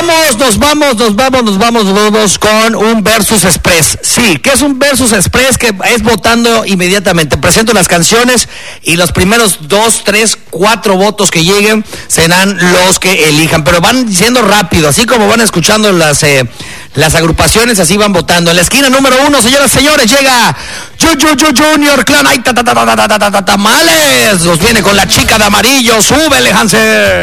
vamos con un Versus Express. Sí, ¿qué es un Versus Express? Que es votando inmediatamente. Presento las canciones y los primeros 2, 3, 4 votos que lleguen serán los que elijan. Pero van diciendo rápido, así como van escuchando las agrupaciones, así van votando. En la esquina número 1, señoras y señores, llega Junior Clan. ¡Ay, tamales! Nos viene con la chica de amarillo. ¡Súbele, Hansel!